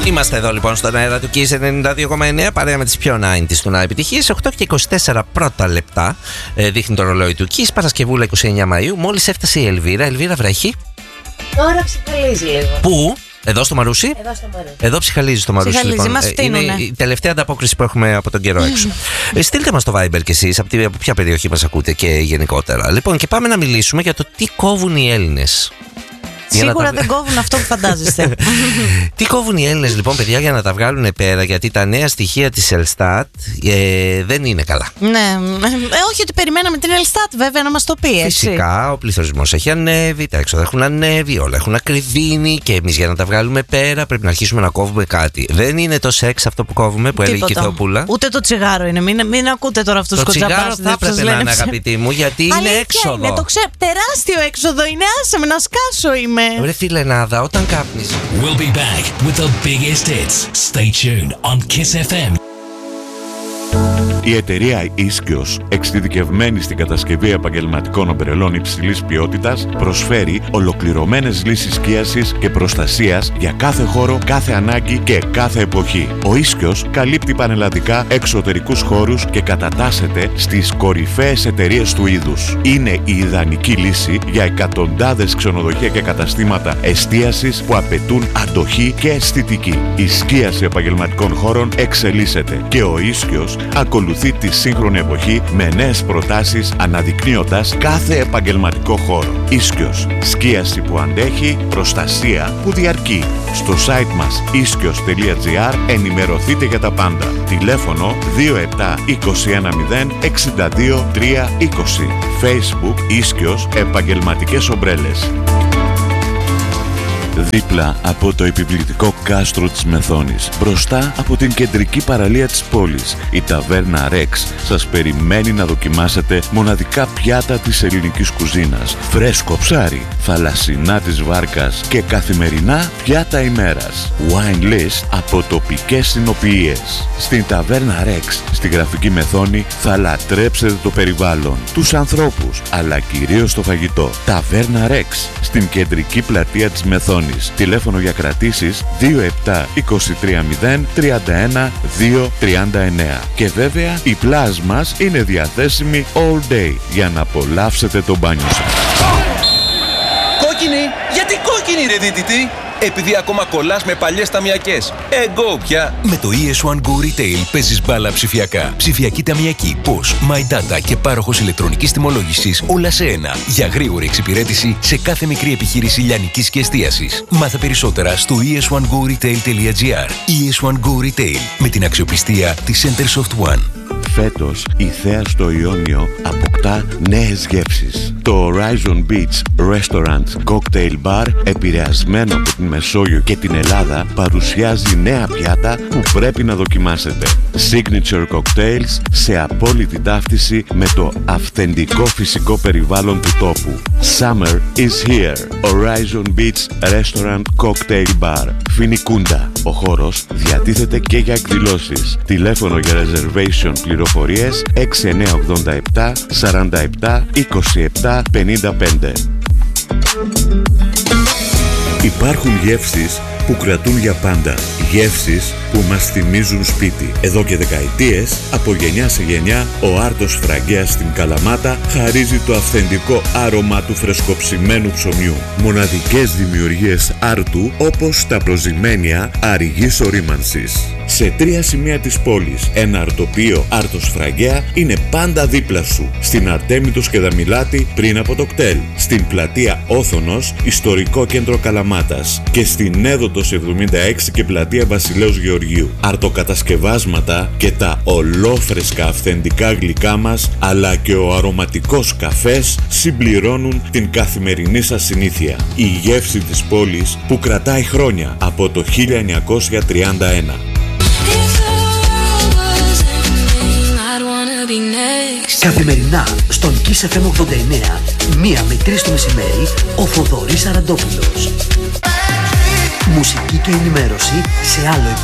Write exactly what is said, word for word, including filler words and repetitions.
Είμαστε εδώ λοιπόν στον αέρα του Kiss ενενήντα δύο κόμμα εννέα παρέα με τις πιο ενενήντα του να επιτυχίες. οκτώ και είκοσι τέσσερα πρώτα λεπτά ε, δείχνει το ρολόι του Kiss. Παρασκευούλα είκοσι εννέα Μαΐου. Μόλις έφτασε η Ελβίρα. Ελβίρα, βρέχει. Τώρα ψυχαλίζει λίγο. Πού? Εδώ στο Μαρούσι. Εδώ στο Μαρούσι. Εδώ ψυχαλίζει στο Μαρούσι. Ψυχαλίζει, λοιπόν. μας φτύνουνε. Είναι η τελευταία ανταπόκριση που έχουμε από τον καιρό έξω. ε, στείλτε μας το Viber κι εσείς από, από ποια περιοχή μας ακούτε και γενικότερα. Λοιπόν, και πάμε να μιλήσουμε για το τι κόβουν οι Έλληνες. Σίγουρα τα... δεν κόβουν αυτό που φαντάζεστε. Τι κόβουν οι Έλληνες λοιπόν, παιδιά, για να τα βγάλουν πέρα, γιατί τα νέα στοιχεία της Ελστάτ ε, δεν είναι καλά. Ναι, ε, όχι ότι περιμέναμε την Ελστάτ βέβαια να μας το πει, έτσι. Φυσικά ο πληθωρισμός έχει ανέβει, τα έξοδα έχουν ανέβει, όλα έχουν ακριβήνει και εμείς για να τα βγάλουμε πέρα πρέπει να αρχίσουμε να κόβουμε κάτι. Δεν είναι το σεξ αυτό που κόβουμε, που έλεγε και η Θεοπούλα. Ούτε το τσιγάρο είναι, μην, μην ακούτε τώρα αυτούς τους κοτσαπάς. Το τσιγάρο θα έπρεπε να είναι, αγαπητή μου, γιατί είναι έξοδο. Είναι, το ξέρω, τεράστιο έξοδο είναι, άσε με να σκάσω είμαι. Ρε φιλενάδα, όταν κάπνεις. We'll be back with the biggest hits. Stay tuned on Kiss εφ εμ. Η εταιρεία Ίσκιος, εξειδικευμένη στην κατασκευή επαγγελματικών ομπρελών υψηλής ποιότητας, προσφέρει ολοκληρωμένες λύσεις σκίασης και προστασίας για κάθε χώρο, κάθε ανάγκη και κάθε εποχή. Ο Ίσκιος καλύπτει πανελλαδικά εξωτερικούς χώρους και κατατάσσεται στις κορυφαίες εταιρείες του είδους. Είναι η ιδανική λύση για εκατοντάδες ξενοδοχεία και καταστήματα εστίασης που απαιτούν αντοχή και αισθητική. Η σκίαση επαγγελματικών χώρων εξελίσσεται και ο Ίσκιος ακολουθεί τη σύγχρονη εποχή με νέες προτάσεις, αναδεικνύοντας κάθε επαγγελματικό χώρο. Ίσκιος, σκίαση που αντέχει, προστασία που διαρκεί. Στο site μας ίσκιος τελεία τζι άρ ενημερωθείτε για τα πάντα. Τηλέφωνο δύο επτά είκοσι ένα μηδέν εξήντα δύο τριακόσια είκοσι. Facebook Ίσκιος Επαγγελματικές Ομπρέλες. Δίπλα από το επιβλητικό κάστρο της Μεθόνης, μπροστά από την κεντρική παραλία της πόλης, η ταβέρνα Rex σας περιμένει να δοκιμάσετε μοναδικά πιάτα της ελληνικής κουζίνας, φρέσκο ψάρι, θαλασσινά της βάρκας και καθημερινά πιάτα ημέρας. Wine list από τοπικές συνοποιίες. Στην ταβέρνα Rex, στη Γραφική Μεθόνη, θα λατρέψετε το περιβάλλον, τους ανθρώπους, αλλά κυρίως το φαγητό. Ταβέρνα Rex, στην κεντρική πλατεία της Μεθόνης. Τηλέφωνο για κρατήσεις δύο επτά είκοσι τρία μηδέν τριάντα ένα δύο τριάντα εννέα. Και βέβαια η πλάζ μας είναι διαθέσιμη all day για να απολαύσετε το μπάνιο σας. Κόκκινη! Γιατί κόκκινη ρε δίτητη! Επειδή ακόμα κολλάς με παλιές ταμιακές. Εγώ πια! Με το ι ες one Go Retail παίζεις μπάλα ψηφιακά. Ψηφιακή ταμιακή, Posh, My Data και πάροχος ηλεκτρονικής τιμολόγησης, όλα σε ένα. Για γρήγορη εξυπηρέτηση σε κάθε μικρή επιχείρηση λιανικής και εστίασης. Μάθε περισσότερα στο ι ες one go retail τελεία τζι άρ. ι ες one Go Retail, με την αξιοπιστία της Centersoft One. Φέτος η Θέα στο Ιόνιο αποκτά νέες γεύσεις. Το Horizon Beach Restaurant Cocktail Bar, επηρεασμένο από την Μεσόγειο και την Ελλάδα, παρουσιάζει νέα πιάτα που πρέπει να δοκιμάσετε. Signature cocktails σε απόλυτη ταύτιση με το αυθεντικό φυσικό περιβάλλον του τόπου. Summer is here. Horizon Beach Restaurant Cocktail Bar. Φινικούντα. Ο χώρος διατίθεται και για εκδηλώσεις. Τηλέφωνο για reservation πληροφορίες έξι εννιά ογδόντα επτά σαράντα επτά είκοσι επτά πενήντα πέντε. Υπάρχουν γεύσεις που κρατούν για πάντα. Γεύσεις που μας θυμίζουν σπίτι. Εδώ και δεκαετίες, από γενιά σε γενιά, ο Άρτος Φραγκέας στην Καλαμάτα χαρίζει το αυθεντικό άρωμα του φρεσκοψημένου ψωμιού. Μοναδικές δημιουργίες Άρτου, όπως τα προζυμένια αριγής ορίμανσης. Σε τρία σημεία της πόλης, ένα αρτοπείο Άρτος Φραγκέα είναι πάντα δίπλα σου. Στην Αρτέμιτος και Δαμιλάτη, πριν από το κτέλ. Στην πλατεία Όθωνος, ιστορικό κέντρο Καλαμάτας. Και στην Έδωτος εβδομήντα έξι και πλατεία Βασιλέως Γεωργίου. Αρτοκατασκευάσματα και τα ολόφρεσκα αυθεντικά γλυκά μας, αλλά και ο αρωματικός καφές συμπληρώνουν την καθημερινή σας συνήθεια. Η γεύση της πόλης που κρατάει χρόνια από το χίλια εννιακόσια τριάντα ένα. Καθημερινά στον Kiss εφ εμ ογδόντα εννέα, μία με τρεις το μεσημέρι, ο Θοδωρής Αραντόπουλος. Μουσική και ενημέρωση σε άλλο επίπεδο.